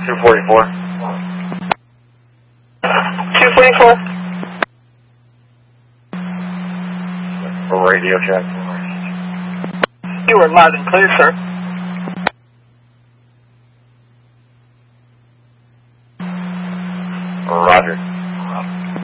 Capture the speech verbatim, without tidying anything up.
two forty-four. two forty-four. Radio check. You are loud and clear, sir.